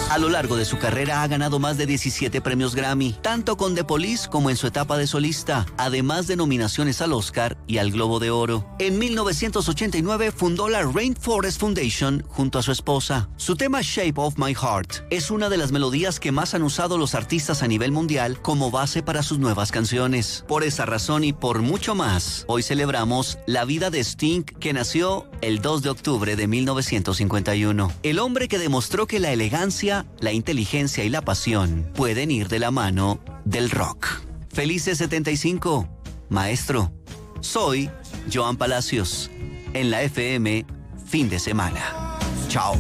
A lo largo de su carrera ha ganado más de 17 premios Grammy, tanto con The Police como en su etapa de solista, además de nominaciones al Oscar y al Globo de Oro. En 1989 fundó la Rainforest Foundation junto a su esposa. Su tema Shape of My Heart es una de las melodías que más han usado los artistas a nivel mundial como base para sus nuevas canciones. Por esa razón y por mucho más, hoy celebramos la vida de Sting, que nació el 2 de octubre de 1951. El hombre que demostró que la elegancia, la inteligencia y la pasión pueden ir de la mano del rock. Felices 75, maestro. Soy Joan Palacios, en la FM, fin de semana.